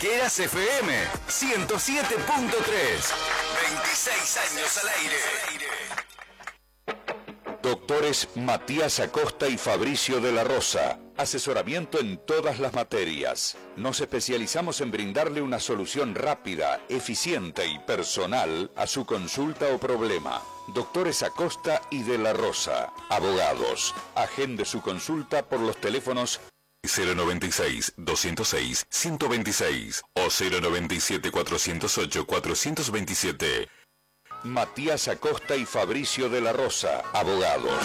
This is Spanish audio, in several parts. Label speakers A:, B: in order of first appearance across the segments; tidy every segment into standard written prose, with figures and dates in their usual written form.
A: Tranqueras FM 107.3. 26 años al aire.
B: Doctores Matías Acosta y Fabricio de la Rosa. Asesoramiento en todas las materias. Nos especializamos en brindarle una solución rápida, eficiente y personal a su consulta o problema. Doctores Acosta y de la Rosa. Abogados. Agende su consulta por los teléfonos
C: 096-206-126 o 097-408-427.
B: Matías Acosta y Fabricio de la Rosa, abogados.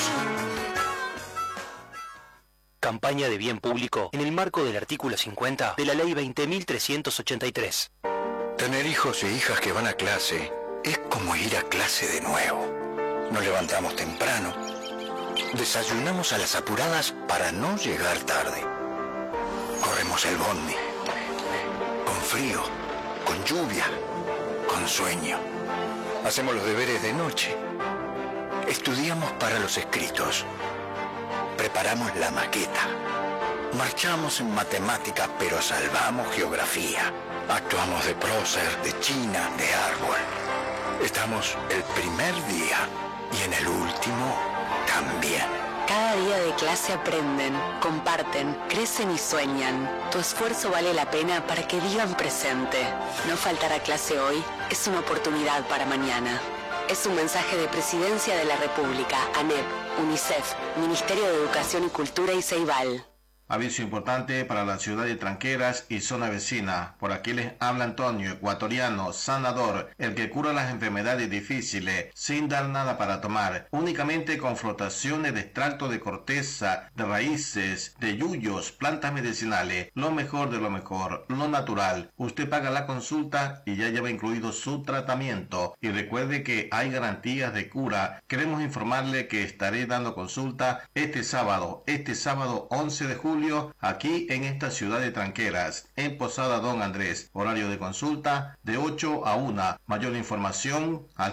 D: Campaña de bien público en el marco del artículo 50 de la Ley 20.383.
E: Tener hijos e hijas que van a clase es como ir a clase de nuevo. Nos levantamos temprano, desayunamos a las apuradas para no llegar tarde. Corremos el bondi, con frío, con lluvia, con sueño. Hacemos los deberes de noche. Estudiamos para los escritos. Preparamos la maqueta. Marchamos en matemáticas, pero salvamos geografía. Actuamos de prócer, de china, de árbol. Estamos el primer día y en el último también.
F: Cada día de clase aprenden, comparten, crecen y sueñan. Tu esfuerzo vale la pena para que vivan presente. No faltar a clase hoy es una oportunidad para mañana. Es un mensaje de Presidencia de la República, ANEP, UNICEF, Ministerio de Educación y Cultura y Ceibal.
G: Aviso importante para la ciudad de Tranqueras y zona vecina. Por aquí les habla Antonio, ecuatoriano, sanador, el que cura las enfermedades difíciles, sin dar nada para tomar, únicamente con frotaciones de extracto de corteza, de raíces, de yuyos, plantas medicinales, lo mejor de lo mejor, lo natural. Usted paga la consulta y ya lleva incluido su tratamiento. Y recuerde que hay garantías de cura. Queremos informarle que estaré dando consulta este sábado 11 de julio, aquí en esta ciudad de Tranqueras, en Posada Don Andrés. Horario de consulta de 8 a 1. Mayor información al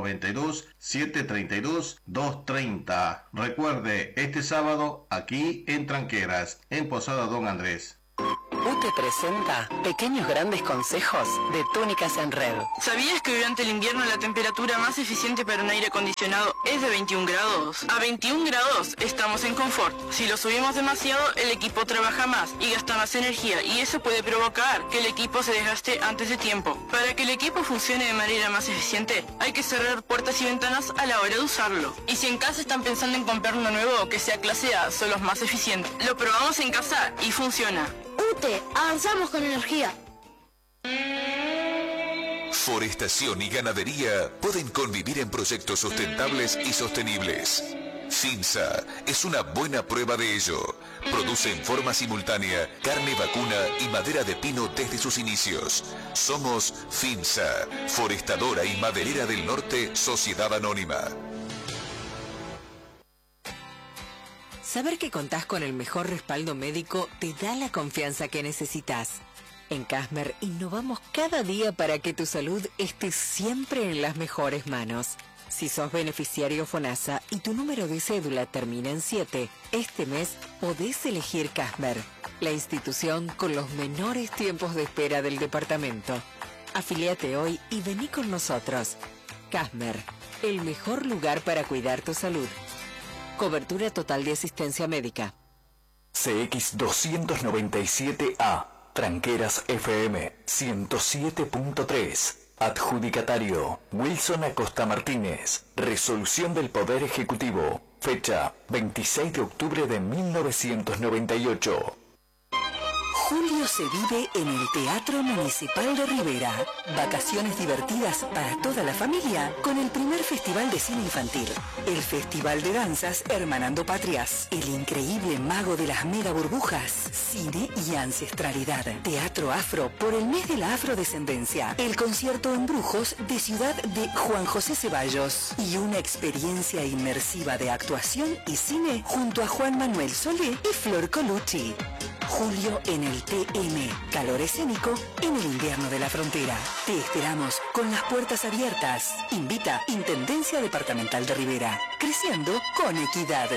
G: 092-732-230. Recuerde, este sábado aquí en Tranqueras, en Posada Don Andrés.
F: UTE presenta Pequeños Grandes Consejos de Túnicas en Red.
H: ¿Sabías que durante el invierno la temperatura más eficiente para un aire acondicionado es de 21 grados? A 21 grados estamos en confort. Si lo subimos demasiado, el equipo trabaja más y gasta más energía, y eso puede provocar que el equipo se desgaste antes de tiempo. Para que el equipo funcione de manera más eficiente, hay que cerrar puertas y ventanas a la hora de usarlo. Y si en casa están pensando en comprar uno nuevo que sea clase A, son los más eficientes. Lo probamos en casa y funciona.
I: UTE, avanzamos con energía.
C: Forestación y ganadería pueden convivir en proyectos sustentables y sostenibles. FINSA es una buena prueba de ello. Produce en forma simultánea carne vacuna y madera de pino desde sus inicios. Somos FINSA, Forestadora y Maderera del Norte, Sociedad Anónima.
J: Saber que contás con el mejor respaldo médico te da la confianza que necesitas. En Casmer innovamos cada día para que tu salud esté siempre en las mejores manos. Si sos beneficiario FONASA y tu número de cédula termina en 7, este mes podés elegir Casmer, la institución con los menores tiempos de espera del departamento. Afiliate hoy y vení con nosotros. Casmer, el mejor lugar para cuidar tu salud. Cobertura total de asistencia médica.
K: CX297A, Tranqueras FM 107.3. Adjudicatario, Wilson Acosta Martínez. Resolución del Poder Ejecutivo. Fecha, 26 de octubre de 1998.
L: Julio se vive en el Teatro Municipal de Rivera. Vacaciones divertidas para toda la familia con el primer Festival de Cine Infantil. El Festival de Danzas Hermanando Patrias. El increíble Mago de las Mega Burbujas. Cine y ancestralidad. Teatro Afro por el mes de la afrodescendencia. El concierto en Brujos de Ciudad de Juan José Ceballos. Y una experiencia inmersiva de actuación y cine junto a Juan Manuel Solé y Flor Colucci. Julio en el TM, calor escénico en el invierno de la frontera. Te esperamos con las puertas abiertas. Invita Intendencia Departamental de Rivera, creciendo con equidad.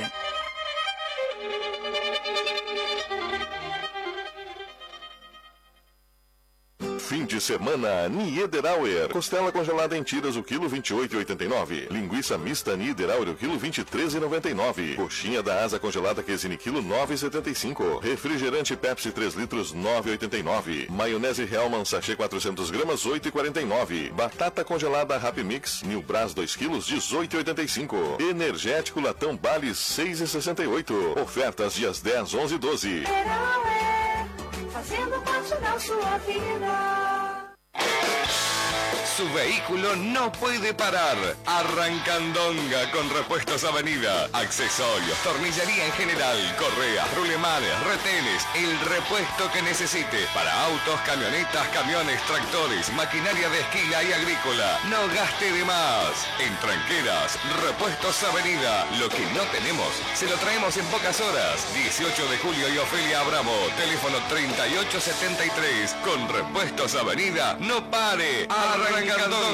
M: fim de semana, Niederauer. Costela congelada em tiras, o quilo 28,89. Linguiça mista Niederauer, o quilo 23,99. Coxinha da asa congelada Quesini, quilo 9,75. Refrigerante Pepsi 3 litros, 9,89. Maionese Hellmann sachê 400 gramas, 8,49. Batata congelada Happy Mix New Brás 2 quilos, 18,85. Energético latão Bali 6,68. Ofertas dias 10, 11 e 12.
N: Fazendo parte da sua vida.
A: Su vehículo no puede parar. Arrancandonga con Repuestos Avenida. Accesorios, tornillería en general, correas, rulemanes, retenes, el repuesto que necesite. Para autos, camionetas, camiones, tractores, maquinaria de esquila y agrícola. No gaste de más. En Tranqueras, Repuestos Avenida. Lo que no tenemos, se lo traemos en pocas horas. 18 de julio y Ofelia Abramo. Teléfono 3873. Con Repuestos Avenida, no pare. Arrancandonga.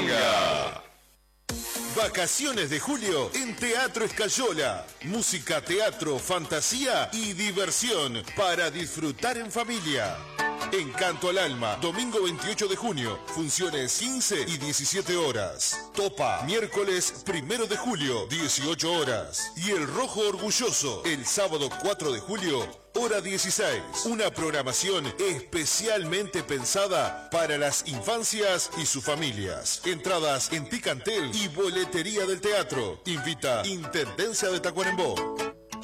O: Vacaciones de julio en Teatro Escayola. Música, teatro, fantasía y diversión para disfrutar en familia. Encanto al Alma, domingo 28 de junio, funciones 15 y 17 horas. Topa, miércoles 1 de julio, 18 horas. Y El Rojo Orgulloso, el sábado 4 de julio, hora 16. Una programación especialmente pensada para las infancias y sus familias. Entradas en Ticantel y boletería del teatro. Invita Intendencia de Tacuarembó.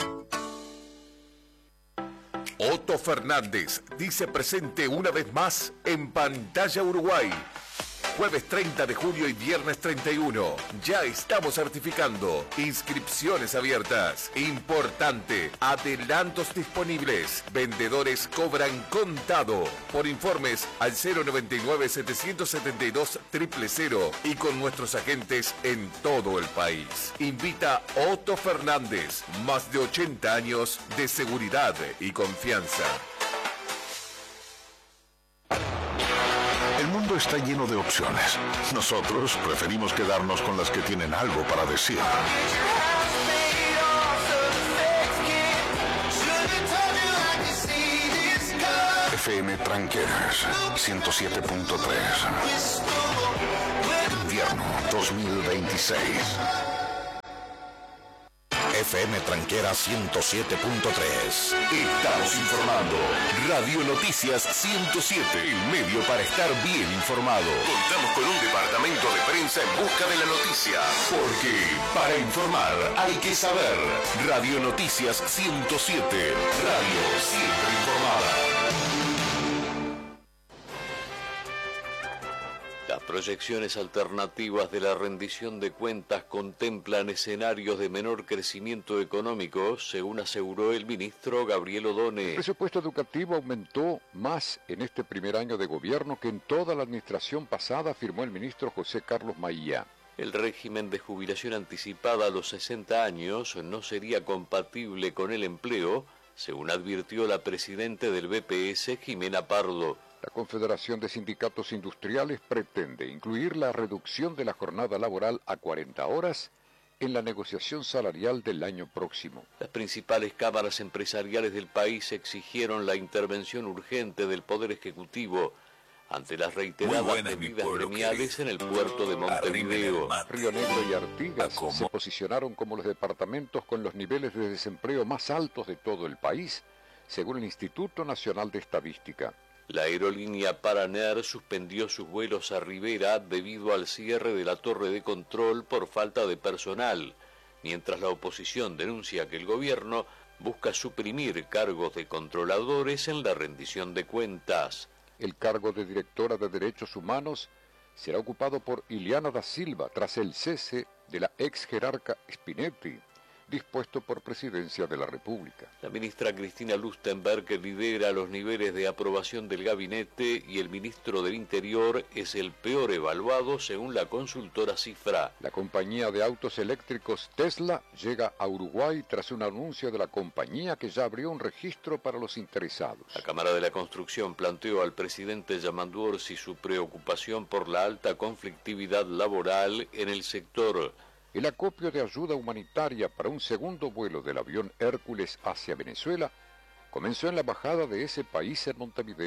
C: Otto Fernández dice presente una vez más en Pantalla Uruguay. Jueves 30 de julio y viernes 31. Ya estamos certificando. Inscripciones abiertas. Importante. Adelantos disponibles. Vendedores cobran contado. Por informes al 099-772-000 y con nuestros agentes en todo el país. Invita Otto Fernández. Más de 80 años de seguridad y confianza.
P: El mundo está lleno de opciones. Nosotros preferimos quedarnos con las que tienen algo para decir. FM Tranqueras 107.3. Invierno 2026.
Q: FM Tranquera 107.3.
C: Estamos informando. Radio Noticias 107. El medio para estar bien informado.
Q: Contamos con un departamento de prensa en busca de la noticia.
C: Porque para informar hay que saber. Radio Noticias 107. Radio siempre informada.
R: Las proyecciones alternativas de la rendición de cuentas contemplan escenarios de menor crecimiento económico, según aseguró el ministro Gabriel Odone.
S: El presupuesto educativo aumentó más en este primer año de gobierno que en toda la administración pasada, afirmó el ministro José Carlos Maía.
R: El régimen de jubilación anticipada a los 60 años no sería compatible con el empleo, según advirtió la presidenta del BPS, Jimena Pardo.
S: La Confederación de Sindicatos Industriales pretende incluir la reducción de la jornada laboral a 40 horas en la negociación salarial del año próximo.
R: Las principales cámaras empresariales del país exigieron la intervención urgente del Poder Ejecutivo ante las reiteradas medidas gremiales en el puerto de Montevideo.
S: Río Negro y Artigas se posicionaron como los departamentos con los niveles de desempleo más altos de todo el país, según el Instituto Nacional de Estadística.
R: La aerolínea Paranair suspendió sus vuelos a Rivera debido al cierre de la torre de control por falta de personal, mientras la oposición denuncia que el gobierno busca suprimir cargos de controladores en la rendición de cuentas.
S: El cargo de directora de Derechos Humanos será ocupado por Ileana da Silva tras el cese de la ex jerarca Spinetti, dispuesto por Presidencia de la República.
R: La ministra Cristina Lustenberg lidera los niveles de aprobación del gabinete y el ministro del Interior es el peor evaluado según la consultora Cifra.
S: La compañía de autos eléctricos Tesla llega a Uruguay tras un anuncio de la compañía que ya abrió un registro para los interesados.
R: La Cámara de la Construcción planteó al presidente Yamandu Orsi su preocupación por la alta conflictividad laboral en el sector.
S: El acopio de ayuda humanitaria para un segundo vuelo del avión Hércules hacia Venezuela comenzó en la embajada de ese país en Montevideo.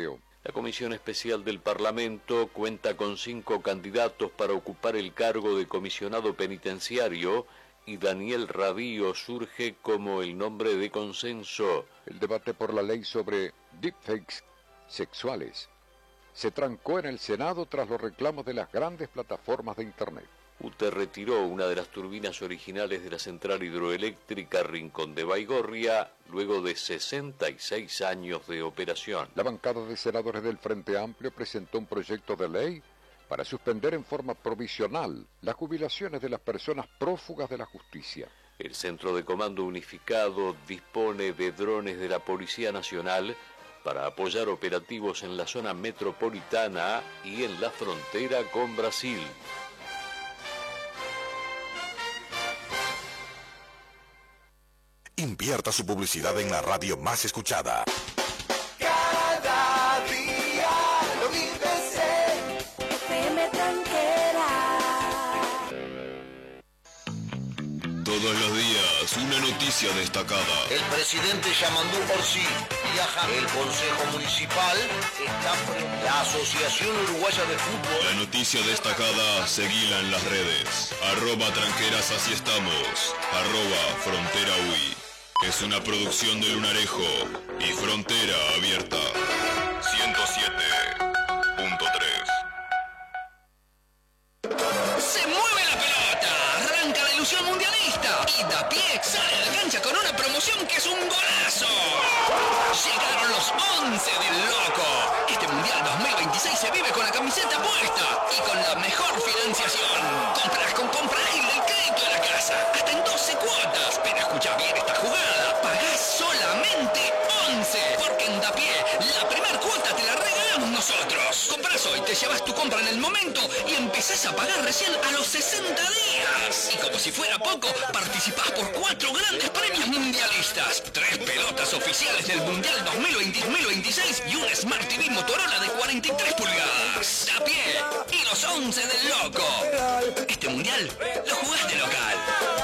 R: La Comisión Especial del Parlamento cuenta con 5 candidatos para ocupar el cargo de comisionado penitenciario y Daniel Rabío surge como el nombre de consenso.
S: El debate por la ley sobre deepfakes sexuales se trancó en el Senado tras los reclamos de las grandes plataformas de Internet.
R: UTE retiró una de las turbinas originales de la central hidroeléctrica Rincón de Baigorria luego de 66 años de operación.
S: La bancada de senadores del Frente Amplio presentó un proyecto de ley para suspender en forma provisional las jubilaciones de las personas prófugas de la justicia.
R: El Centro de Comando Unificado dispone de drones de la Policía Nacional para apoyar operativos en la zona metropolitana y en la frontera con Brasil.
Q: Invierta su publicidad en la radio más escuchada.
N: Cada día lo vives en FM Tranquera.
A: Todos los días, una noticia destacada.
T: El presidente Yamandú Orsi viaja. El Consejo Municipal está frente. La Asociación Uruguaya de Fútbol.
A: La noticia destacada, seguila en las redes. @tranqueras, así estamos. @frontera UI. Es una producción de Lunarejo y Frontera Abierta. 107.3.
U: ¡Se mueve la pelota! ¡Arranca la ilusión mundialista! Y Dapié sale a la cancha con una promoción que es un golazo. Llegaron los 11 del Loco. Este Mundial 2026 se vive con la camiseta puesta y con la mejor financiación. Compras con Comprail el crédito de la casa. Hasta en 12 cuotas. Pero escucha bien esta jugada. Pagás solamente 11. Porque en Dapié la primera cuota te la regalamos nosotros. Compras hoy, te llevas tu compra en el momento y empezás a pagar recién a los 60 días. Y como si fuera poco, participás por 4 grandes premios mundialistas. 3 pelotas oficiales del Mundial 2020-2026 y un Smart TV Motorola de 43 pulgadas. Dapié y los 11 del Loco. Este Mundial lo jugaste local.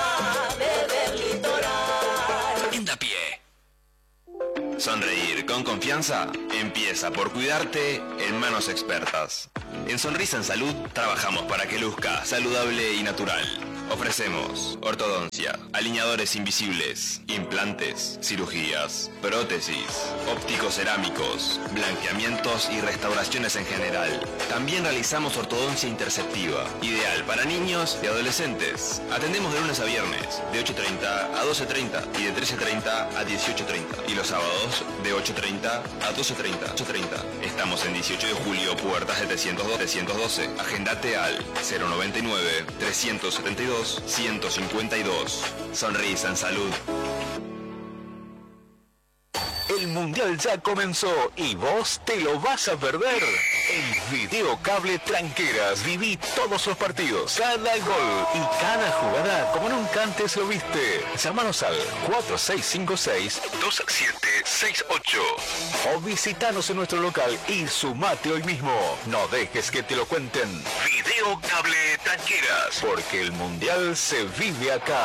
U: En Dapié.
V: Sonreír con confianza empieza por cuidarte en manos expertas. En Sonrisa en Salud trabajamos para que luzca saludable y natural. Ofrecemos ortodoncia, alineadores invisibles, implantes, cirugías, prótesis, ópticos cerámicos, blanqueamientos y restauraciones en general. También realizamos ortodoncia interceptiva, ideal para niños y adolescentes. Atendemos de lunes a viernes, de 8:30 a 12:30 y de 13:30 a 18:30. Y los sábados, de 8:30 a 12:30. Estamos en 18 de julio, puerta 712. Agendate al 099-372-152. Sonrisa en Salud.
C: El Mundial ya comenzó y vos te lo vas a perder. En Videocable Tranqueras viví todos los partidos, cada gol y cada jugada como nunca antes lo viste. Llámanos al 4656-2768 o visitanos en nuestro local y sumate hoy mismo. No dejes que te lo cuenten. Videocable Tranqueras, porque el Mundial se vive acá.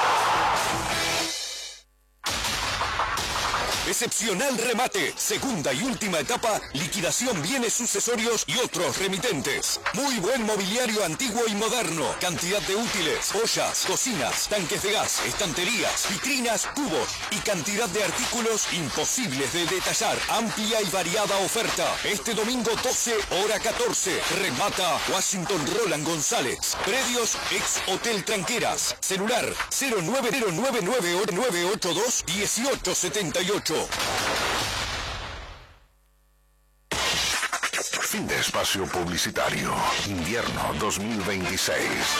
W: Excepcional remate, segunda y última etapa, liquidación bienes sucesorios y otros remitentes. Muy buen mobiliario antiguo y moderno, cantidad de útiles, ollas, cocinas, tanques de gas, estanterías, vitrinas, cubos y cantidad de artículos imposibles de detallar. Amplia y variada oferta. Este domingo 12, hora 14, remata Washington Roland González. Predios ex Hotel Tranqueras. Celular 09099821878.
P: Fin de espacio publicitario. Invierno 2026.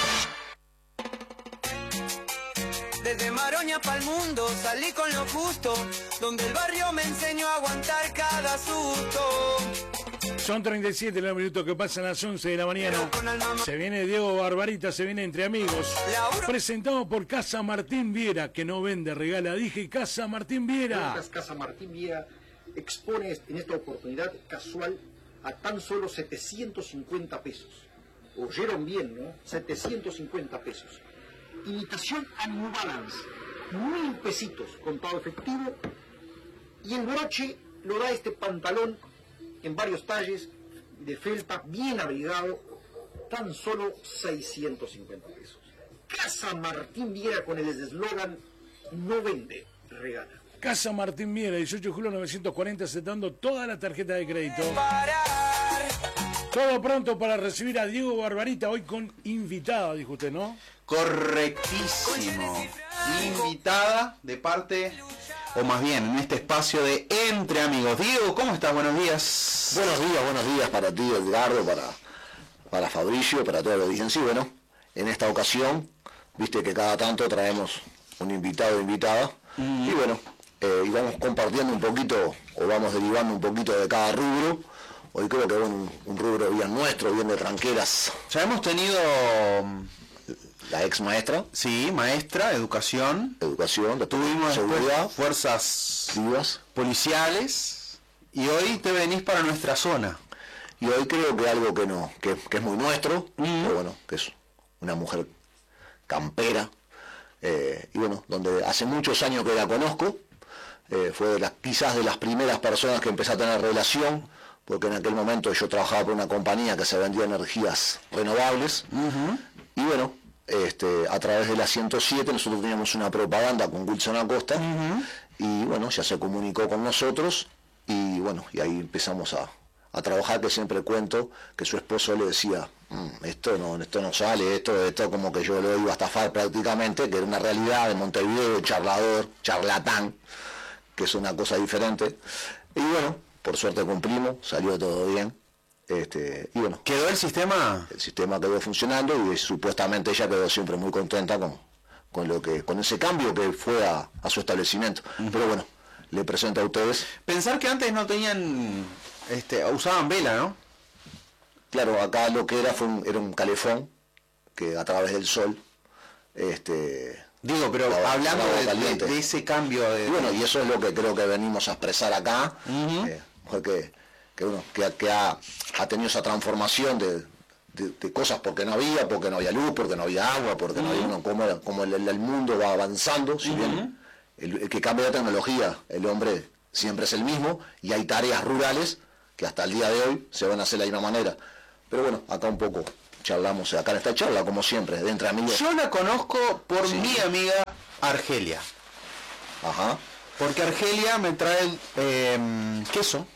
N: Desde Maroña pa'l mundo salí con lo justo, donde el barrio me enseñó a aguantar cada susto.
X: Son 37 los minutos que pasan a las 11 de la mañana. Se viene Diego Barbarita, se viene Entre Amigos. Presentado por Casa Martín Viera, que no vende, regala. Dije Casa Martín Viera.
Y: Casa Martín Viera expone en esta oportunidad casual a tan solo 750 pesos. Oyeron bien, ¿no? 750 pesos. Imitación a New Balance, 1000 pesitos con pago efectivo. Y el broche lo da este pantalón en varios talles de felpa, bien abrigado, tan solo 650 pesos. Casa Martín Viera con el eslogan "No vende, regala".
X: Casa Martín Viera, 18 de julio 940, aceptando toda la tarjeta de crédito. Todo pronto para recibir a Diego Barbarita, hoy con invitada, dijo usted, ¿no?
B: Correctísimo. Invitada de parte, o más bien en este espacio de Entre Amigos. Diego, ¿cómo estás? Buenos días.
D: Buenos días para ti, Edgardo, para Fabricio, para toda la audiencia. Y bueno, en esta ocasión, viste que cada tanto traemos un invitado o invitada. Y bueno, y vamos compartiendo un poquito, o vamos derivando un poquito de cada rubro. Hoy creo que un rubro bien nuestro, bien de tranqueras.
B: Ya hemos tenido
D: la ex maestra.
B: Sí, maestra, educación.
D: Tuvimos
B: seguridad, fuerzas
D: vivas,
B: policiales. Y hoy te venís para nuestra zona.
D: Y hoy creo que algo que es muy nuestro, pero bueno, que es una mujer campera. Y bueno, donde hace muchos años que la conozco. Fue quizás de las primeras personas que empecé a tener relación, porque en aquel momento yo trabajaba por una compañía que se vendía energías renovables. Y bueno, a través de la 107 nosotros teníamos una propaganda con Wilson Acosta. Y bueno, ya se comunicó con nosotros y bueno, y ahí empezamos a trabajar, que siempre cuento que su esposo le decía, esto no sale, esto como que yo lo iba a estafar prácticamente, que era una realidad de Montevideo, charlatán, que es una cosa diferente. Y bueno, por suerte cumplimos, salió todo bien. Y bueno,
B: ¿quedó el sistema?
D: El sistema quedó funcionando y supuestamente ella quedó siempre muy contenta con ese cambio que fue a su establecimiento. Pero bueno, le presento a ustedes.
B: Pensar que antes no tenían, usaban vela, ¿no?
D: Claro, acá lo que era era un calefón que a través del sol,
B: digo, pero hablando de ese cambio de...
D: Y bueno, y eso es lo que creo que venimos a expresar acá, que ha tenido esa transformación de cosas porque no había luz, porque no había agua, porque no había como el mundo va avanzando, si bien el que cambia de tecnología, el hombre siempre es el mismo, y hay tareas rurales que hasta el día de hoy se van a hacer de la misma manera. Pero bueno, acá un poco charlamos, acá en esta charla, como siempre, de Entre Amigos.
B: Yo la conozco por mi amiga Argelia.
D: Ajá.
B: Porque Argelia me trae queso.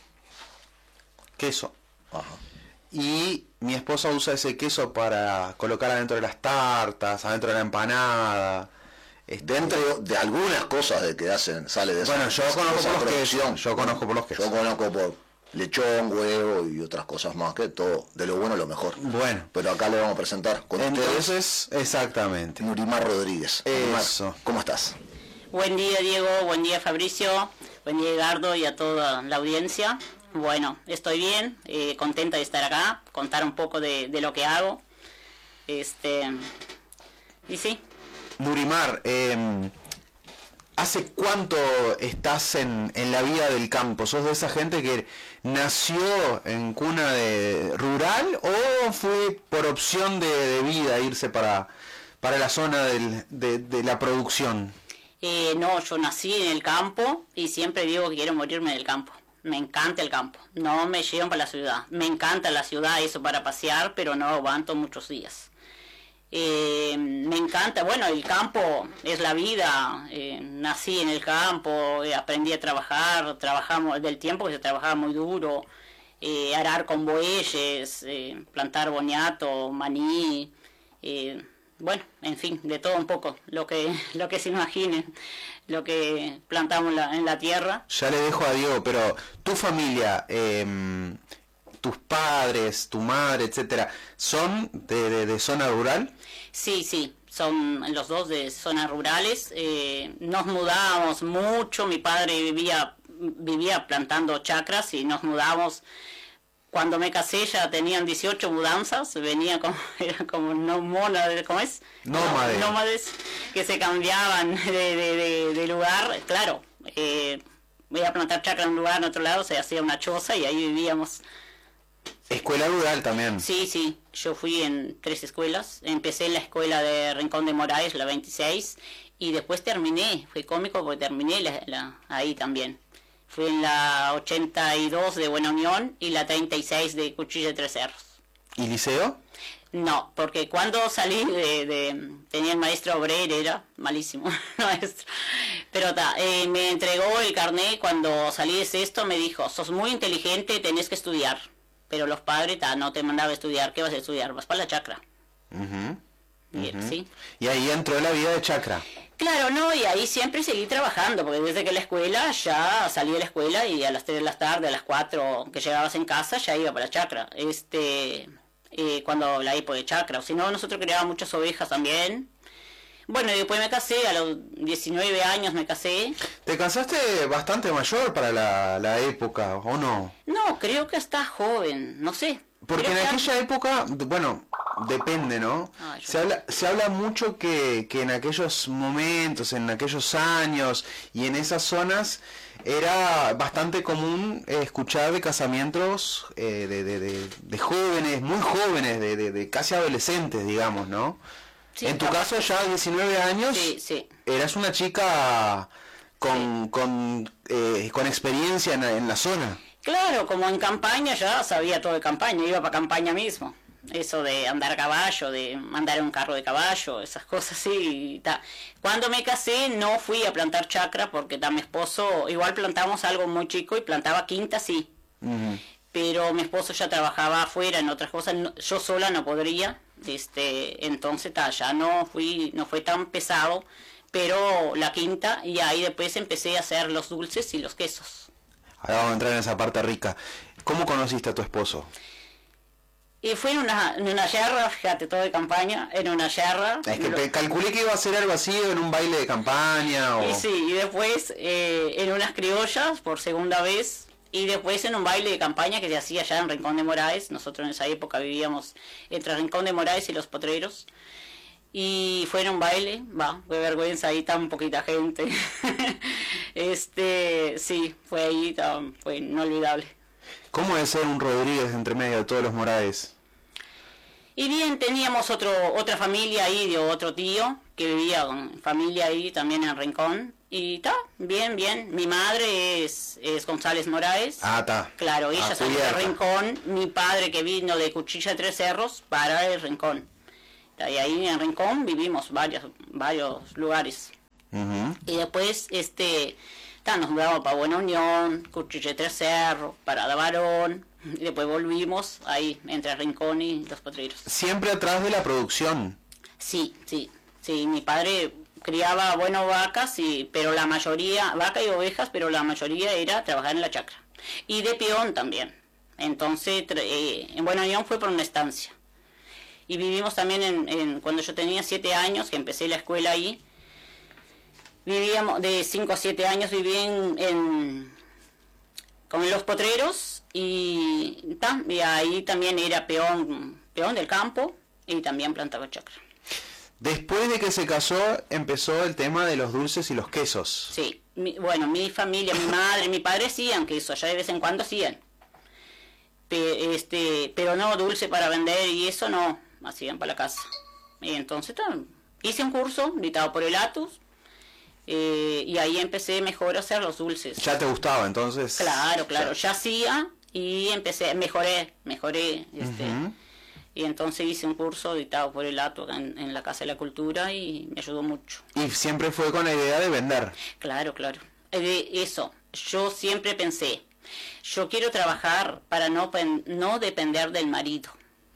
D: Ajá.
B: Y mi esposa usa ese queso para colocar adentro de las tartas, adentro de la empanada.
D: Dentro de algunas cosas de que sale de
B: bueno, yo conozco por los quesos. Yo conozco
D: por lechón, huevo y otras cosas más, que todo, de lo bueno lo mejor.
B: Bueno.
D: Pero acá le vamos a presentar con
B: ustedes, exactamente,
D: Nurimar Rodríguez.
B: Eso.
D: Nurimar, ¿cómo estás?
E: Buen día, Diego, buen día, Fabricio, buen día, Edgardo, y a toda la audiencia. Bueno, estoy bien, contenta de estar acá, contar un poco de lo que hago. Y sí.
B: Nurimar, ¿hace cuánto estás en la vida del campo? ¿Sos de esa gente que nació en cuna rural o fue por opción de vida irse para la zona de la producción?
E: No, yo nací en el campo y siempre digo que quiero morirme en el campo. Me encanta el campo, no me llevan para la ciudad. Me encanta la ciudad, eso para pasear, pero no aguanto muchos días. Me encanta, bueno, el campo es la vida, nací en el campo, aprendí a trabajar, trabajamos del tiempo que se trabajaba muy duro, arar con bueyes, plantar boniato, maní, bueno, en fin, de todo un poco, lo que se imaginen, lo que plantamos en la tierra.
B: Ya le dejo a Diego, pero tu familia, tus padres, tu madre, etcétera, ¿son de zona rural?
E: Sí, son los dos de zonas rurales. Nos mudábamos mucho, mi padre vivía plantando chacras y nos mudábamos. Cuando me casé ya tenían 18 mudanzas, eran como nómades, ¿cómo es? Nómades que se cambiaban de lugar. Claro, voy a plantar chacra en un lugar, en otro lado se hacía una choza y ahí vivíamos.
B: ¿Escuela rural también?
E: Sí, yo fui en 3 escuelas. Empecé en la escuela de Rincón de Moraes, la 26, y después terminé, fue cómico porque terminé ahí también. Fui en la 82 de Buena Unión y la 36 de Cuchilla de Tres Cerros.
B: ¿Y liceo?
E: No, porque cuando salí tenía el maestro obrero, era malísimo maestro, pero me entregó el carnet cuando salí de sexto, me dijo, sos muy inteligente, tenés que estudiar, pero los padres no te mandaban a estudiar, ¿qué vas a estudiar? Vas para la chacra. ¿Sí?
B: Y ahí entró la vida de chacra.
E: Claro, no, y ahí siempre seguí trabajando, porque desde que la escuela, ya salí de la escuela y a las 3 de la tarde, a las 4 que llegabas en casa, ya iba para la chacra. Cuando la época de chacra, o si no, nosotros criábamos muchas ovejas también. Bueno, y después me casé, a los 19 años me casé.
B: ¿Te casaste bastante mayor para la época, o no?
E: No, creo que hasta joven, no sé.
B: Porque en aquella época, bueno, depende, ¿no? Se habla mucho que en aquellos momentos, en aquellos años y en esas zonas era bastante común escuchar de casamientos de jóvenes, muy jóvenes, de casi adolescentes, digamos, ¿no? Sí, en tu caso ya 19 años,
E: sí.
B: Eras una chica con experiencia en la zona.
E: Claro, como en campaña ya sabía todo de campaña, iba para campaña mismo. Eso de andar a caballo, de andar en un carro de caballo, esas cosas así. Cuando me casé no fui a plantar chacra porque mi esposo, igual plantamos algo muy chico y plantaba quinta, sí. Pero mi esposo ya trabajaba afuera en otras cosas, yo sola no podría. Entonces ya no fue tan pesado, pero la quinta, y ahí después empecé a hacer los dulces y los quesos.
B: Ahora vamos a entrar en esa parte rica. ¿Cómo conociste a tu esposo?
E: Y fue en una yerra, fíjate, todo de campaña, en una yerra.
B: Es que calculé que iba a ser algo así, en un baile de campaña.
E: Y sí, y después en unas criollas por segunda vez, y después en un baile de campaña que se hacía allá en Rincón de Moraes. Nosotros en esa época vivíamos entre Rincón de Moraes y Los Potreros. Y fue en un baile, qué vergüenza, ahí tan poquita gente. Sí, fue ahí, fue inolvidable.
B: ¿Cómo es ser un Rodríguez entre medio de todos los Moraes?
E: Y bien, teníamos otra familia ahí de otro tío que vivía con familia ahí también en Rincón. Y bien. Mi madre es González Moraes. Claro, ella salió de Rincón. Mi padre que vino de Cuchilla de Tres Cerros para el Rincón. Y ahí en Rincón vivimos varios lugares. Y después nos mudamos para Buena Unión, Cuchilla de Tres Cerros, Parada Varón, y después volvimos ahí entre Rincón y Los Potreros.
B: Siempre atrás de la producción.
E: Sí, mi padre criaba vacas, pero la mayoría, vaca y ovejas, pero la mayoría era trabajar en la chacra. Y de peón también. Entonces, en Buena Unión fue por una estancia. Y vivimos también cuando yo tenía 7 años, que empecé la escuela ahí, vivíamos de 5 a 7 años, viví con Los Potreros y ahí también era peón del campo y también plantaba chacra.
B: Después de que se casó, empezó el tema de los dulces y los quesos.
E: Sí, mi familia, mi madre, mi padre hacían queso, allá de vez en cuando hacían. Pero no dulce para vender y eso no, hacían para la casa. Y entonces hice un curso dictado por el Atus y ahí empecé mejor a hacer los dulces.
B: ¿Ya te gustaba entonces?
E: Claro, ya hacía y mejoré. Y entonces hice un curso dictado por el Atus en la Casa de la Cultura y me ayudó mucho.
B: ¿Y siempre fue con la idea de vender?
E: Claro. Eso, yo siempre pensé, yo quiero trabajar para no depender del marido.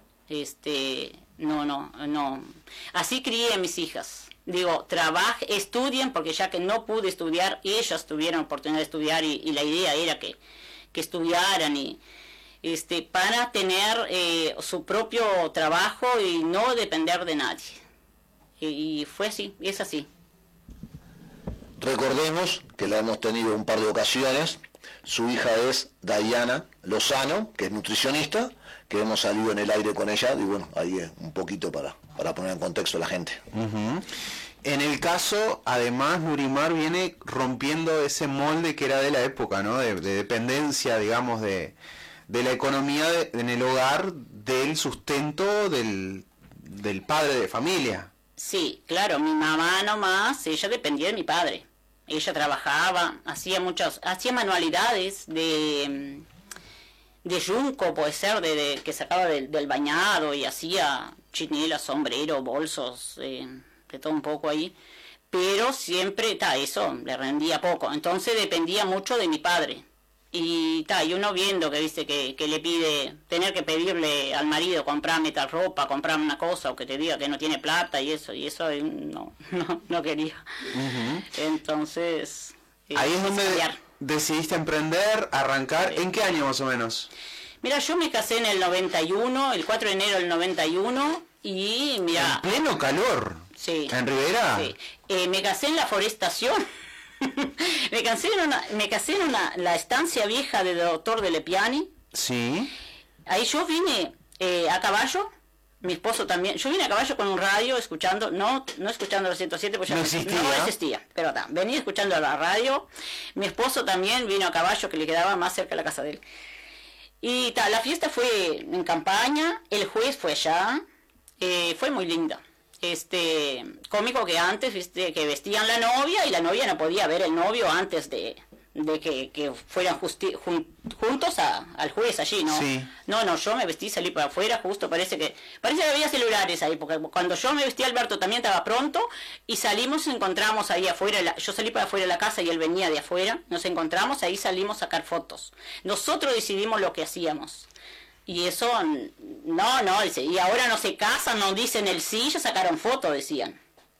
E: No. Así crié a mis hijas. Digo, estudien, porque ya que no pude estudiar, ellas tuvieron oportunidad de estudiar y la idea era que estudiaran y para tener su propio trabajo y no depender de nadie. Y fue así, es así.
D: Recordemos que la hemos tenido un par de ocasiones. Su hija es Dayana Lozano, que es nutricionista, que hemos salido en el aire con ella, y bueno, ahí es un poquito para poner en contexto a la gente.
B: En el caso, además, Nurimar viene rompiendo ese molde que era de la época, ¿no? De dependencia, digamos, de la economía en el hogar, del sustento del padre de familia.
E: Sí, claro, mi mamá nomás, ella dependía de mi padre. ella trabajaba, hacía manualidades de yunco, puede ser, que sacaba del bañado, y hacía chinelas, sombrero, bolsos, de todo un poco ahí, pero siempre, eso le rendía poco, entonces dependía mucho de mi padre. Y uno viendo que dice que le pide, tener que pedirle al marido, comprarme tal ropa, comprarme una cosa, o que te diga que no tiene plata y eso no quería. Entonces,
B: ahí es donde decidiste emprender, arrancar. ¿En qué año más o menos?
E: Mira, yo me casé en el 91, el 4 de enero del 91, y mira...
B: ¿En pleno calor?
E: Sí.
B: ¿En Rivera?
E: Sí. Me casé en la Forestación. me casé en la estancia vieja de Doctor de Lepiani.
B: Sí.
E: Ahí yo vine a caballo, mi esposo también. Yo vine a caballo con un radio escuchando, no escuchando los 107 porque
B: no
E: existía, pero venía escuchando la radio. Mi esposo también vino a caballo, que le quedaba más cerca de la casa de él. Y la fiesta fue en campaña, el juez fue allá, fue muy linda. Cómico que antes, viste, que vestían la novia y la novia no podía ver el novio antes de que fueran juntos al juez allí, ¿no?
B: Sí.
E: No, yo me vestí, salí para afuera, justo parece que había celulares ahí, porque cuando yo me vestí, Alberto también estaba pronto, y salimos, encontramos ahí afuera, yo salí para afuera de la casa y él venía de afuera, nos encontramos, ahí salimos a sacar fotos. Nosotros decidimos lo que hacíamos. Y eso, no, dice, y ahora no se casan, no dicen el sí, ya sacaron fotos, decían.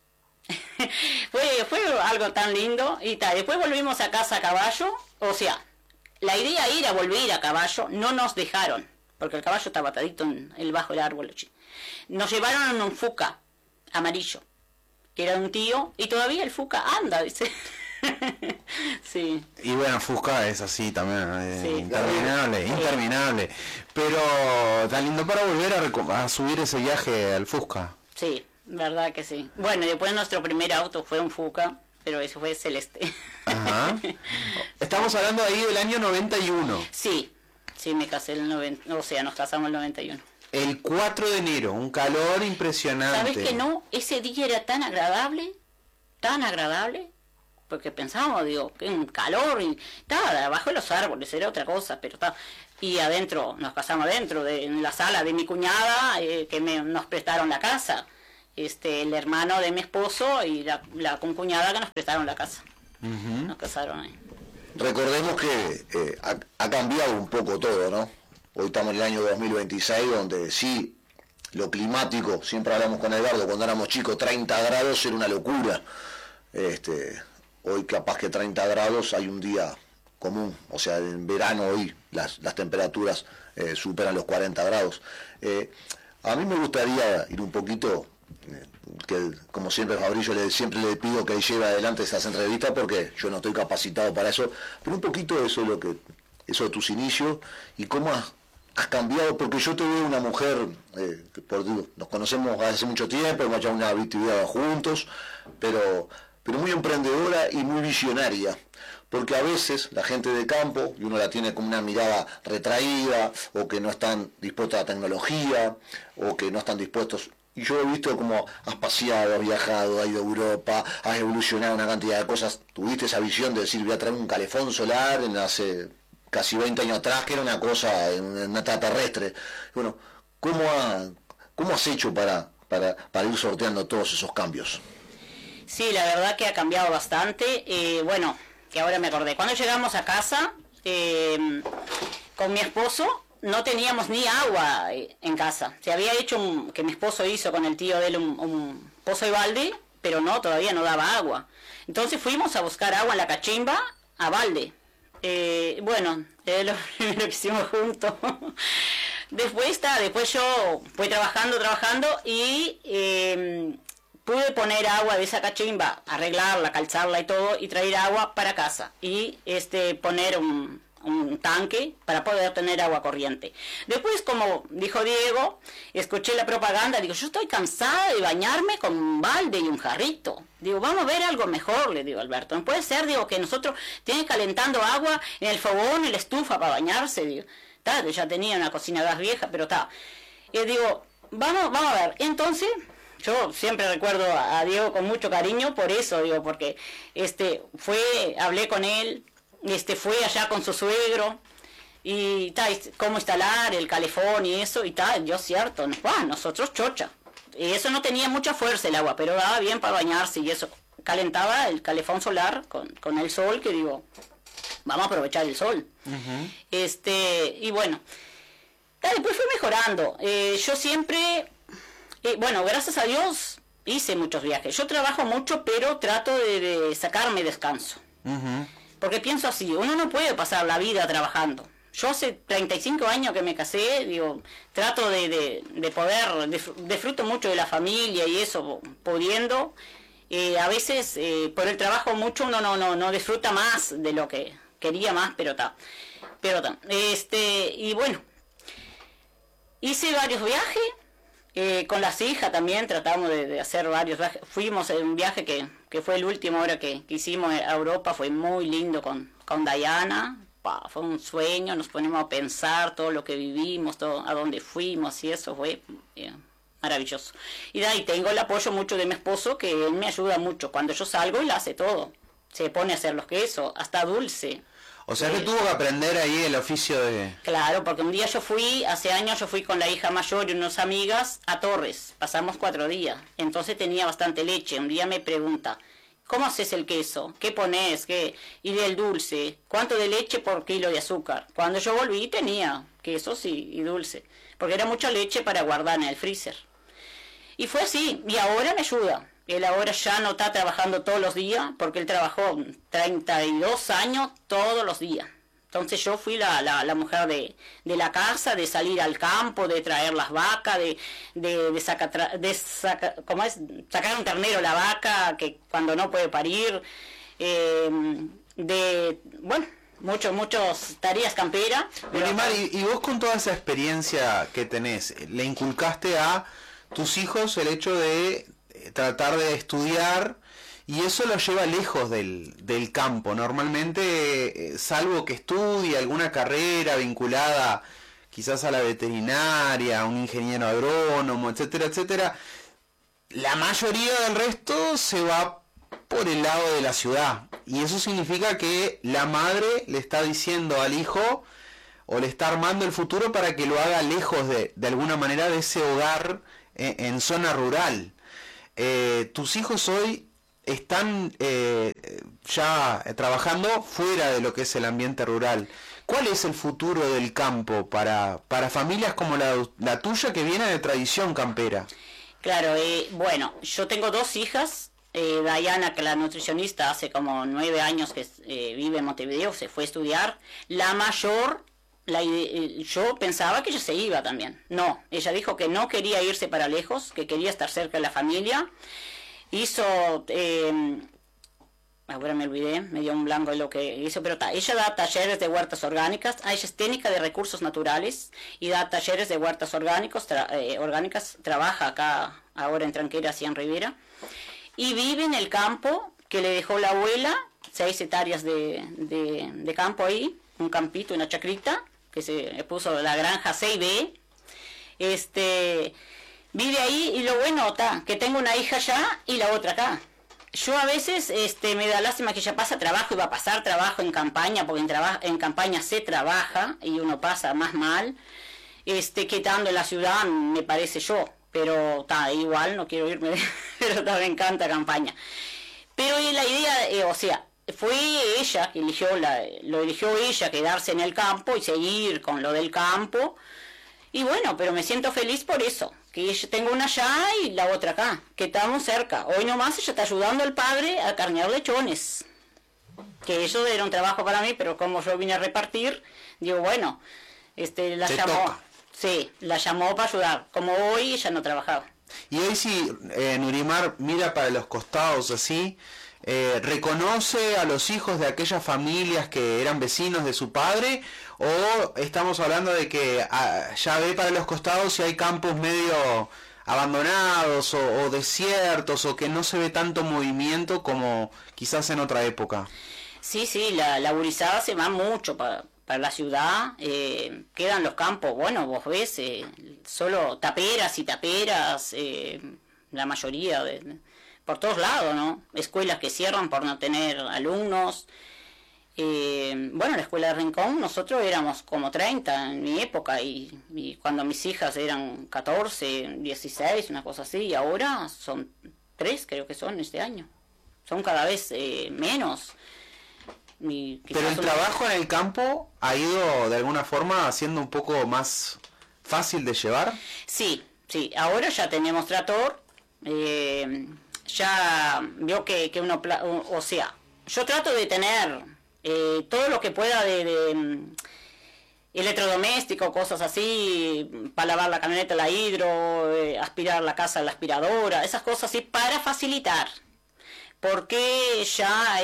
E: fue algo tan lindo, y después volvimos a casa a caballo, o sea, la idea era volver a caballo, no nos dejaron, porque el caballo estaba atadito bajo el árbol. Nos llevaron en un Fuca amarillo, que era un tío, y todavía el Fuca anda, dice. Sí.
B: Y bueno, Fusca es así también,
E: sí,
B: interminable. Pero tan lindo para volver a subir ese viaje al Fusca.
E: Sí, verdad que sí. Bueno, después nuestro primer auto fue un Fuca, pero ese fue celeste.
B: Ajá. Estamos hablando ahí del año 91.
E: Sí, me casé el 90, o sea, nos casamos el 91.
B: El 4 de enero, un calor impresionante.
E: ¿Sabes que no? Ese día era tan agradable, porque pensábamos, que un calor, y estaba abajo de los árboles, era otra cosa, pero estaba... Y adentro, nos casamos adentro, en la sala de mi cuñada, que nos prestaron la casa, el hermano de mi esposo y la concuñada que nos prestaron la casa. Nos casaron ahí.
D: Recordemos que ha cambiado un poco todo, ¿no? Hoy estamos en el año 2026, donde sí, lo climático, siempre hablamos con Eduardo, cuando éramos chicos, 30 grados era una locura. Hoy capaz que 30 grados hay un día común, o sea, en verano hoy las temperaturas superan los 40 grados. A mí me gustaría ir un poquito, que como siempre Fabricio siempre le pido que lleve adelante esas entrevistas porque yo no estoy capacitado para eso, pero un poquito eso de tus inicios y cómo has cambiado, porque yo te veo una mujer, nos conocemos hace mucho tiempo, hemos hecho una vida juntos, pero muy emprendedora y muy visionaria, porque a veces la gente de campo, y uno la tiene como una mirada retraída, o que no están dispuestos a la tecnología, o que no están dispuestos, y yo he visto como has paseado, has viajado, has ido a Europa, has evolucionado una cantidad de cosas, tuviste esa visión de decir voy a traer un calefón solar hace casi 20 años atrás, que era una cosa, una extraterrestre. Bueno, ¿cómo has hecho para ir sorteando todos esos cambios?
E: Sí, la verdad que ha cambiado bastante. Bueno, que ahora me acordé. Cuando llegamos a casa, con mi esposo, no teníamos ni agua en casa. Se había hecho que mi esposo hizo con el tío de él un pozo de balde, pero todavía no daba agua. Entonces fuimos a buscar agua en la cachimba a balde. Bueno, es lo primero que hicimos juntos. Después yo fui trabajando y pude poner agua de esa cachimba, arreglarla, calzarla y todo, y traer agua para casa. Y poner un tanque para poder tener agua corriente. Después, como dijo Diego, escuché la propaganda, digo, yo estoy cansada de bañarme con un balde y un jarrito. Digo, vamos a ver algo mejor, le digo a Alberto. No puede ser, digo, que nosotros tienen calentando agua en el fogón, en la estufa para bañarse, digo. Ya tenía una cocina gas vieja, pero está. Y digo, vamos a ver. Entonces, yo siempre recuerdo a Diego con mucho cariño por eso, digo, porque hablé con él, fue allá con su suegro, y cómo instalar el calefón y eso, y yo cierto, nosotros chocha. Y eso no tenía mucha fuerza el agua, pero daba bien para bañarse y eso. Calentaba el calefón solar con el sol, que digo, vamos a aprovechar el sol. Y bueno, después fue mejorando. Yo siempre, gracias a Dios hice muchos viajes. Yo trabajo mucho, pero trato de sacarme descanso. Porque pienso así, uno no puede pasar la vida trabajando. Yo hace 35 años que me casé, digo, trato de poder, disfruto mucho de la familia y eso, pudiendo. A veces por el trabajo mucho uno no disfruta más de lo que quería más, pero está. Y bueno, hice varios viajes, con las hijas también tratamos de hacer varios viajes. Fuimos en un viaje que fue el último ahora que hicimos a Europa, fue muy lindo con Diana. Fue un sueño, nos ponemos a pensar todo lo que vivimos, todo a dónde fuimos y eso fue maravilloso. Y de ahí tengo el apoyo mucho de mi esposo, que él me ayuda mucho. Cuando yo salgo, él hace todo. Se pone a hacer los quesos, hasta dulce.
B: O sea que tuvo que aprender ahí el oficio de...
E: Claro, porque un día hace años yo fui con la hija mayor y unas amigas a Torres. Pasamos 4 días. Entonces tenía bastante leche. Un día me pregunta, ¿cómo haces el queso? ¿Qué pones? Y del dulce, ¿cuánto de leche por kilo de azúcar? Cuando yo volví tenía quesos y dulce, porque era mucha leche para guardar en el freezer. Y fue así, y ahora me ayuda. Él ahora ya no está trabajando todos los días, porque él trabajó 32 años todos los días. Entonces yo fui la mujer de la casa, de salir al campo, de traer las vacas, sacar un ternero a la vaca que cuando no puede parir, muchas tareas camperas.
B: Nurimar, y vos con toda esa experiencia que tenés, ¿le inculcaste a tus hijos el hecho de tratar de estudiar? Y eso lo lleva lejos del campo. Normalmente, salvo que estudie alguna carrera vinculada quizás a la veterinaria, a un ingeniero agrónomo, etcétera, etcétera, la mayoría del resto se va por el lado de la ciudad. Y eso significa que la madre le está diciendo al hijo, o le está armando el futuro para que lo haga lejos de alguna manera de ese hogar en zona rural. Tus hijos hoy están ya trabajando fuera de lo que es el ambiente rural. ¿Cuál es el futuro del campo para familias como la tuya, que viene de tradición campera?
E: Claro, yo tengo 2 hijas. Diana, que la nutricionista, hace como 9 años que vive en Montevideo, se fue a estudiar. La mayor, yo pensaba que ella se iba también. No, ella dijo que no quería irse para lejos, que quería estar cerca de la familia. Hizo, ahora me olvidé, me dio un blanco de lo que hizo, pero ella da talleres de huertas orgánicas. Ella es técnica de recursos naturales y da talleres de huertas orgánicas, trabaja acá ahora en Tranqueras y en Rivera, y vive en el campo que le dejó la abuela, 6 hectáreas de campo ahí, un campito, una chacrita, que se puso la granja C&B. Vive ahí, y lo bueno está que tengo una hija allá y la otra acá. Yo a veces me da lástima que ella pasa trabajo y va a pasar trabajo en campaña, porque en campaña se trabaja y uno pasa más mal, que estando en la ciudad, me parece yo. Pero igual no quiero irme, pero me encanta campaña. Pero la idea, fue ella que lo eligió ella, quedarse en el campo y seguir con lo del campo. Y bueno, pero me siento feliz por eso, que tengo una allá y la otra acá, que estamos cerca. Hoy nomás ella está ayudando al padre a carnear lechones, que eso era un trabajo para mí, pero como yo vine a repartir, digo, bueno, la llamó. Sí, la llamó para ayudar. Como hoy ella no trabajaba.
B: Y hoy si Nurimar mira para los costados así, ¿reconoce a los hijos de aquellas familias que eran vecinos de su padre? ¿O estamos hablando de que ya ve para los costados si hay campos medio abandonados o desiertos, o que no se ve tanto movimiento como quizás en otra época?
E: Sí, la gurizada se va mucho para la ciudad, quedan los campos, bueno, vos ves, solo taperas y taperas, la mayoría, por todos lados, ¿no? Escuelas que cierran por no tener alumnos. Bueno, la escuela de Rincón, nosotros éramos como 30 en mi época y cuando mis hijas eran 14, 16, una cosa así, y ahora son 3, creo que son este año. Son cada vez menos.
B: Pero el trabajo en el campo ha ido de alguna forma siendo un poco más fácil de llevar.
E: Sí, ahora ya tenemos tractor, ya veo que uno, o sea, yo trato de tener todo lo que pueda de electrodoméstico, cosas así, para lavar la camioneta, la hidro, aspirar la casa, la aspiradora, esas cosas así para facilitar, porque ya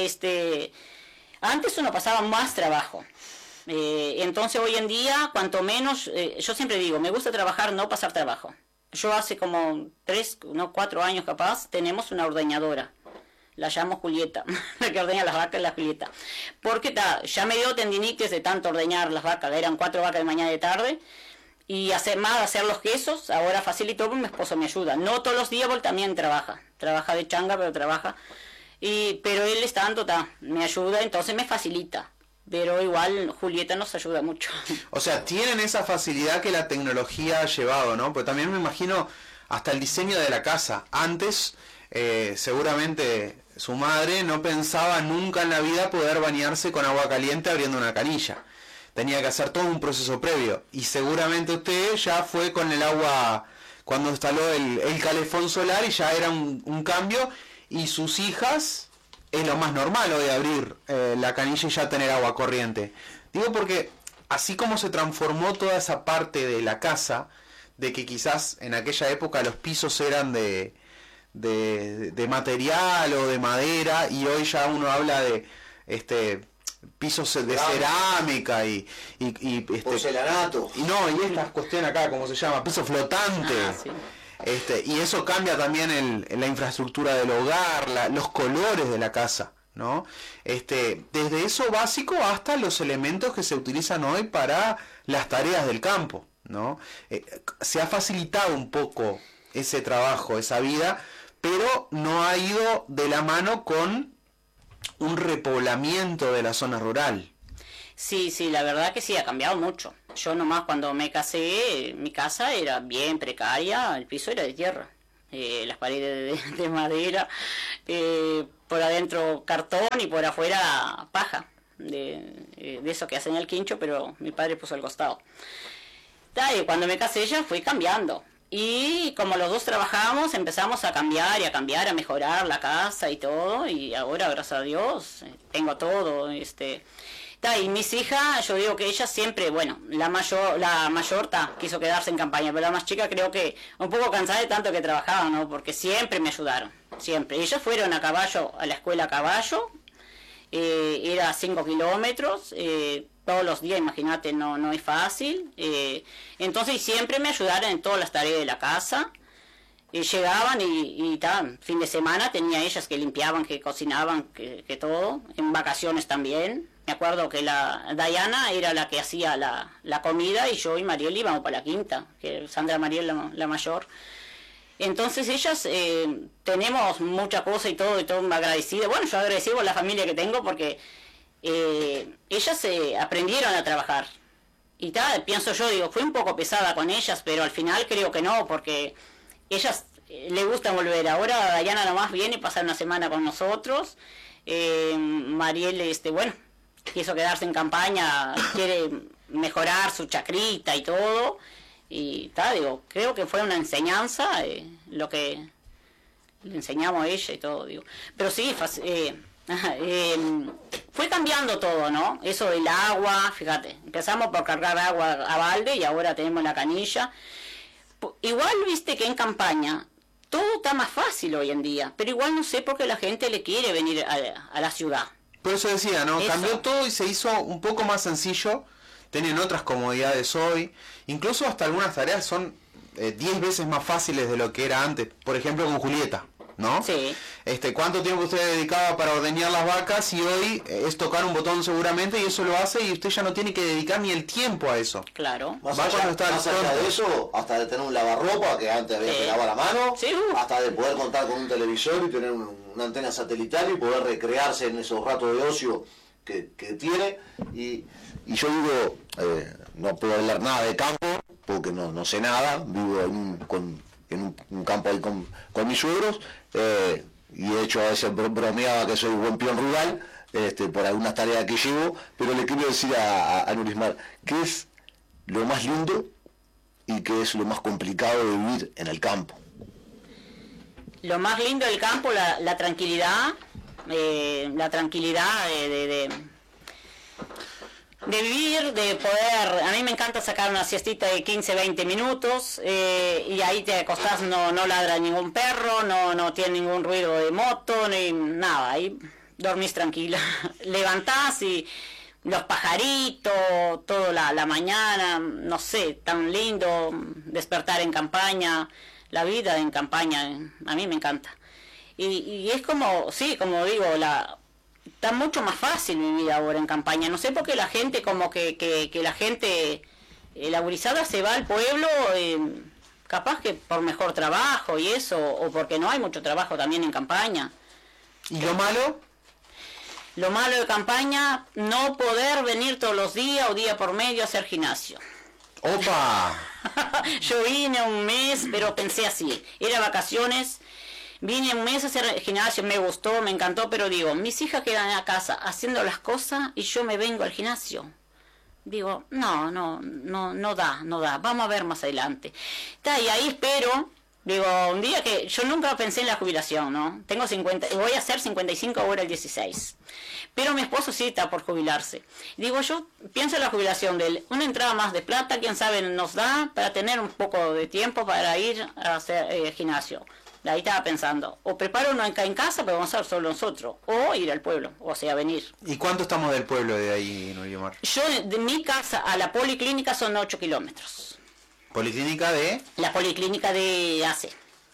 E: antes uno pasaba más trabajo. Entonces hoy en día, cuanto menos, yo siempre digo, me gusta trabajar, no pasar trabajo. Yo hace como 4 años capaz, tenemos una ordeñadora. La llamo Julieta, la que ordeña las vacas es la Julieta. Porque ya me dio tendinitis de tanto ordeñar las vacas, eran 4 vacas de mañana y de tarde. Y hacer los quesos, ahora facilitó porque mi esposo me ayuda. No todos los días, porque también trabaja de changa, pero trabaja. Pero él me ayuda, entonces me facilita. Pero igual Julieta nos ayuda mucho.
B: O sea, tienen esa facilidad que la tecnología ha llevado, ¿no? Pues también me imagino hasta el diseño de la casa. Antes, seguramente su madre no pensaba nunca en la vida poder bañarse con agua caliente abriendo una canilla. Tenía que hacer todo un proceso previo. Y seguramente usted ya fue con el agua cuando instaló el calefón solar y ya era un cambio. Y sus hijas, es lo más normal hoy abrir la canilla y ya tener agua corriente. Digo porque así como se transformó toda esa parte de la casa, de que quizás en aquella época los pisos eran de material o de madera, y hoy ya uno habla de pisos de cerámica y
D: porcelanato.
B: Y estas cuestiones acá, ¿cómo se llama? Piso flotante.
E: Sí.
B: Y eso cambia también la infraestructura del hogar, los colores de la casa, ¿no? Desde eso básico hasta los elementos que se utilizan hoy para las tareas del campo, ¿no? Se ha facilitado un poco ese trabajo, esa vida, pero no ha ido de la mano con un repoblamiento de la zona rural.
E: Sí, la verdad que sí, ha cambiado mucho. Yo nomás cuando me casé, mi casa era bien precaria, el piso era de tierra, las paredes de madera, por adentro cartón y por afuera paja, de eso que hacen el quincho, pero mi padre puso al costado. Y cuando me casé ya fui cambiando. Y como los dos trabajábamos, empezamos a cambiar, a mejorar la casa y todo, y ahora, gracias a Dios, tengo todo, y mis hijas, yo digo que ellas siempre, bueno, la mayor quiso quedarse en campaña, pero la más chica creo que un poco cansada de tanto que trabajaban, ¿no? Porque siempre me ayudaron, siempre. Ellas fueron a caballo, a la escuela a caballo, era 5 kilómetros, todos los días, imagínate, no es fácil. Entonces siempre me ayudaron en todas las tareas de la casa. Llegaban y fin de semana tenía ellas que limpiaban, que cocinaban, que todo, en vacaciones también. Me acuerdo que la Dayana era la que hacía la comida y yo y Mariel íbamos para la quinta, que Sandra Mariel la mayor. Entonces ellas, tenemos mucha cosa y todo agradecido. Bueno, yo agradecido por la familia que tengo porque ellas aprendieron a trabajar. Y pienso yo, digo, fui un poco pesada con ellas, pero al final creo que no, porque ellas le gusta volver. Ahora Dayana nomás viene a pasar una semana con nosotros. Mariel, bueno, quiso quedarse en campaña, quiere mejorar su chacrita y todo. Y digo, creo que fue una enseñanza lo que le enseñamos a ella y todo, digo. Pero sí, fue cambiando todo, ¿no? Eso del agua, fíjate, empezamos por cargar agua a balde y ahora tenemos la canilla. Igual, viste que en campaña todo está más fácil hoy en día, pero igual no sé por qué la gente le quiere venir a la ciudad.
B: Por eso decía, ¿no?
E: Eso.
B: Cambió todo y se hizo un poco más sencillo. Tienen otras comodidades hoy. Incluso hasta algunas tareas son 10 veces más fáciles de lo que era antes. Por ejemplo, con Julieta, ¿no?
E: Sí.
B: ¿Cuánto tiempo usted dedicaba para ordeñar las vacas y hoy es tocar un botón seguramente y eso lo hace y usted ya no tiene que dedicar ni el tiempo a eso?
E: Claro.
D: Más allá de eso, hasta de tener un lavarropa que antes había que lavar a mano, hasta de poder contar con un televisor y tener una antena satelital y poder recrearse en esos ratos de ocio que tiene. Y yo digo, no puedo hablar nada de campo porque no sé nada, vivo en un campo ahí con mis suegros, y de hecho a veces bromeaba que soy buen peón rural por algunas tareas que llevo, pero le quiero decir a Nurismar, ¿qué es lo más lindo y qué es lo más complicado de vivir en el campo?
E: Lo más lindo del campo, la tranquilidad, de vivir, de poder. A mí me encanta sacar una siestita de 15-20 minutos y ahí te acostás, no ladra ningún perro, no tiene ningún ruido de moto, ni nada, ahí dormís tranquila. Levantás y los pajaritos, toda la mañana, no sé, tan lindo despertar en campaña, la vida en campaña, a mí me encanta. Y es como, sí, como digo, está mucho más fácil vivir ahora en campaña. No sé por qué la gente, como que la gente, la gurizada se va al pueblo, capaz que por mejor trabajo y eso, o porque no hay mucho trabajo también en campaña.
B: ¿Y lo malo?
E: Lo malo de campaña, no poder venir todos los días o día por medio a hacer gimnasio.
B: ¡Opa!
E: Yo vine un mes, pero pensé así, era vacaciones. Vine un mes a hacer gimnasio, me gustó, me encantó, pero digo, mis hijas quedan en la casa haciendo las cosas y yo me vengo al gimnasio. Digo, no da, vamos a ver más adelante. Y ahí espero, digo, un día que yo nunca pensé en la jubilación, ¿no? Tengo 50, voy a hacer 55 ahora el 16. Pero mi esposo sí está por jubilarse. Digo, yo pienso en la jubilación de él, una entrada más de plata, quién sabe, nos da para tener un poco de tiempo para ir a hacer gimnasio. Ahí estaba pensando, o preparo uno acá en casa, pero vamos a hacer solo nosotros, o ir al pueblo, o sea, venir.
B: ¿Y cuánto estamos del pueblo de ahí, Nurismar?
E: Yo, de mi casa a la policlínica son 8 kilómetros.
B: ¿Policlínica de?
E: La policlínica de ACE.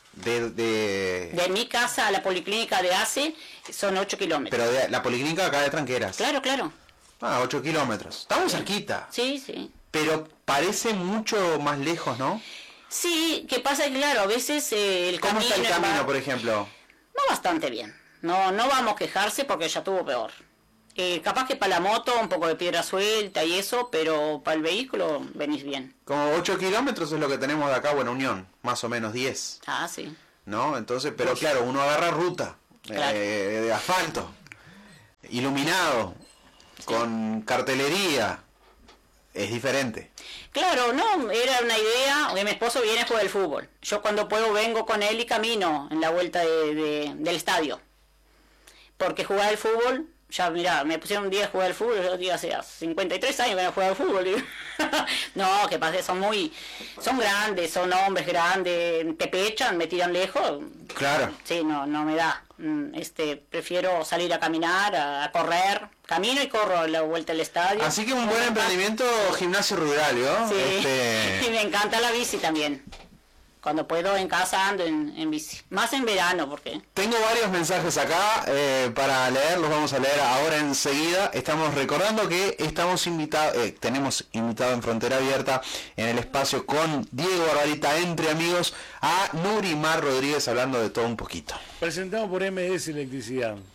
E: De mi casa a la policlínica de ACE son 8 kilómetros.
B: Pero de la policlínica acá de Tranqueras.
E: Claro.
B: 8 kilómetros. Estamos cerquita.
E: Sí.
B: Pero parece mucho más lejos, ¿no?
E: Sí, que pasa que claro, a veces el
B: camino... ¿Cómo está el camino, por ejemplo?
E: No, bastante bien. No vamos a quejarse porque ya estuvo peor. Capaz que para la moto un poco de piedra suelta y eso, pero para el vehículo venís bien.
B: Como 8 kilómetros es lo que tenemos de acá, Buena Unión, más o menos 10.
E: Ah, sí.
B: ¿No? Entonces, pero pues, claro, uno agarra ruta de asfalto, iluminado, sí, con cartelería. Es diferente.
E: Claro, no, era una idea, mi esposo viene a jugar al fútbol. Yo cuando puedo vengo con él y camino en la vuelta del estadio. Porque jugar al fútbol, ya mirá, me pusieron un día a jugar al fútbol, yo digo, hace 53 años que no juego al fútbol. No, que pasa, son grandes, son hombres grandes, te pechan, me tiran lejos.
B: Claro.
E: Sí, no me da. Prefiero salir a caminar, a correr. Camino y corro a la vuelta del estadio.
B: Así que un buen emprendimiento, gimnasio rural, ¿no?
E: Sí, y me encanta la bici también. Cuando puedo en casa ando en bici. Más en verano, porque...
B: Tengo varios mensajes acá para leer, los vamos a leer ahora enseguida. Estamos recordando que tenemos invitado en Frontera Abierta en el espacio con Diego Barbarita, entre amigos, a Nurismar Rodríguez, hablando de todo un poquito.
X: Presentado por MDS Electricidad.